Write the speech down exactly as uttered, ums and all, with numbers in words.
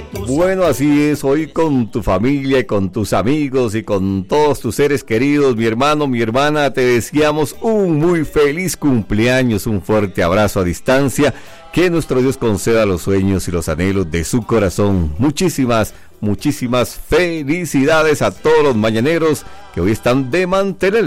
Bueno, así es, hoy con tu familia y con tus amigos y con todos tus seres queridos, mi hermano, mi hermana, te deseamos un muy feliz cumpleaños, un fuerte abrazo a distancia, que nuestro Dios conceda los sueños y los anhelos de su corazón. Muchísimas, muchísimas felicidades a todos los mañaneros que hoy están de mantener